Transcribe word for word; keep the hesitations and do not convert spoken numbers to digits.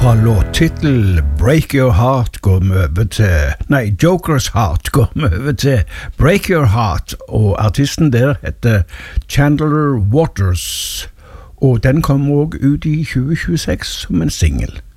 Fra låttitel Break Your Heart går vi over til, nei, Joker's Heart går vi over til Break Your Heart, og artisten der heter Chandler Waters, og den kommer også ut i tjue tjueseks som en single.